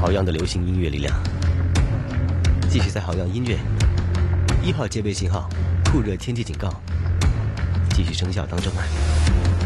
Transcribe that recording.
豪阳的流行音乐力量，继续在豪阳音乐1号戒备信号酷热天气警告继续生效当中啊。